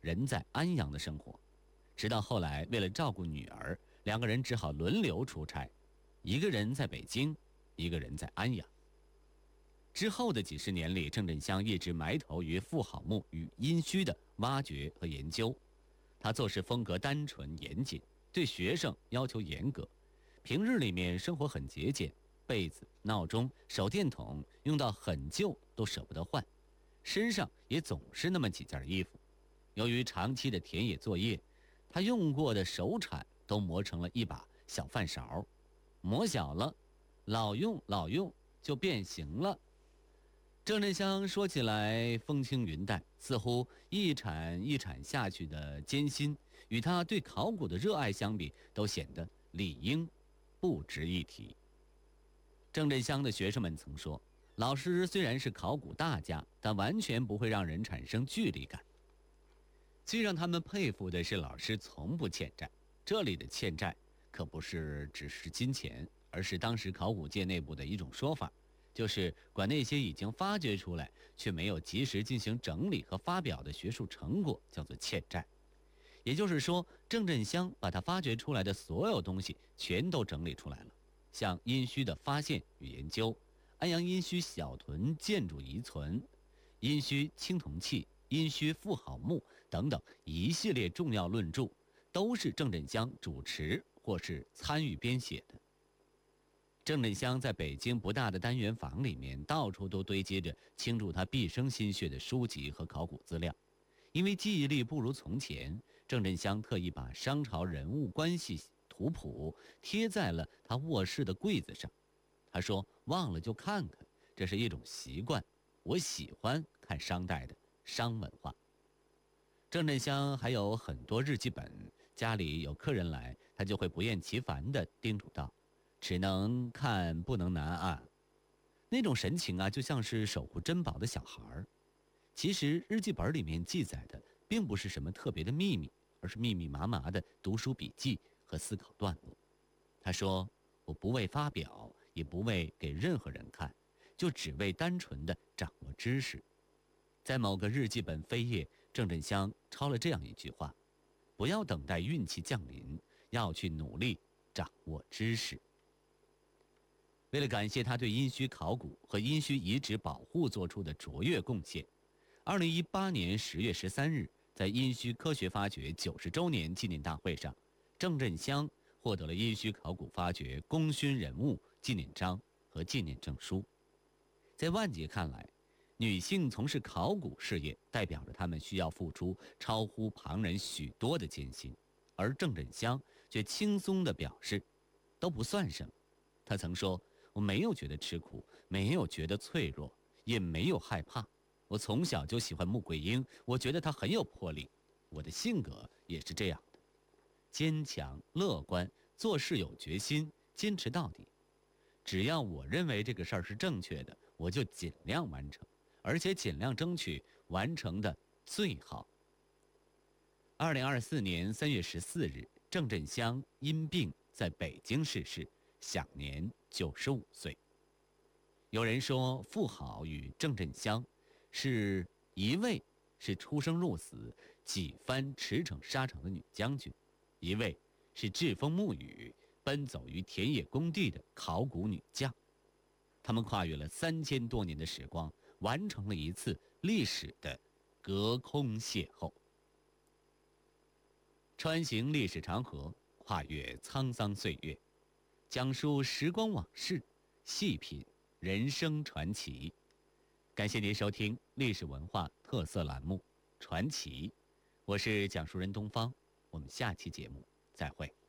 人在安阳的生活。直到后来，为了照顾女儿，两个人只好轮流出差，一个人在北京，一个人在安阳。之后的几十年里，郑振香一直埋头于妇好墓与殷墟的挖掘和研究。他做事风格单纯严谨，对学生要求严格，平日里面生活很节俭，被子、闹钟、手电筒用到很旧都舍不得换，身上也总是那么几件衣服。由于长期的田野作业，他用过的手铲都磨成了一把小饭勺，磨小了，老用就变形了。郑振香说起来风轻云淡，似乎一铲一铲下去的艰辛，与他对考古的热爱相比，都显得理应不值一提。郑振香的学生们曾说，老师虽然是考古大家，但完全不会让人产生距离感。最让他们佩服的是，老师从不欠债。这里的欠债可不是只是金钱，而是当时考古界内部的一种说法，就是管那些已经发掘出来却没有及时进行整理和发表的学术成果叫做欠债。也就是说，郑振香把他发掘出来的所有东西全都整理出来了，像殷墟的发现与研究、安阳殷墟小屯建筑遗存、殷墟青铜器、殷墟妇好墓等等一系列重要论著，都是郑振香主持或是参与编写的。郑振香在北京不大的单元房里面，到处都堆积着倾注他毕生心血的书籍和考古资料。因为记忆力不如从前，郑振香特意把商朝人物关系图谱贴在了他卧室的柜子上。他说：“忘了就看看，这是一种习惯。我喜欢看商代的商文化。”郑振香还有很多日记本，家里有客人来，他就会不厌其烦地叮嘱道：“只能看不能拿啊。”那种神情啊，就像是守护珍宝的小孩。其实日记本里面记载的并不是什么特别的秘密，而是密密麻麻的读书笔记和思考段落。他说：“我不为发表，也不为给任何人看，就只为单纯的掌握知识。”在某个日记本扉页，郑振香抄了这样一句话：“不要等待运气降临，要去努力掌握知识。”为了感谢他对殷墟考古和殷墟遗址保护做出的卓越贡献，2018年10月13日，在殷墟科学发掘90周年纪念大会上，郑振香获得了殷墟考古发掘功勋人物纪念章和纪念证书。在万杰看来，女性从事考古事业代表着她们需要付出超乎旁人许多的艰辛，而郑振香却轻松地表示都不算什么。她曾说：“我没有觉得吃苦，没有觉得脆弱，也没有害怕。我从小就喜欢穆桂英，我觉得她很有魄力，我的性格也是这样的，坚强乐观，做事有决心，坚持到底。只要我认为这个事儿是正确的，我就尽量完成，而且尽量争取完成的最好。”2024年3月14日，郑振香因病在北京逝世，享年95岁。有人说，妇好与郑振香是一位是出生入死、几番驰骋沙场的女将军，一位是栉风沐雨、奔走于田野工地的考古女将。他们跨越了3000多年的时光，完成了一次历史的隔空邂逅。穿行历史长河，跨越沧桑岁月，讲述时光往事，细品人生传奇。感谢您收听历史文化特色栏目《传奇》，我是讲述人东方，我们下期节目再会。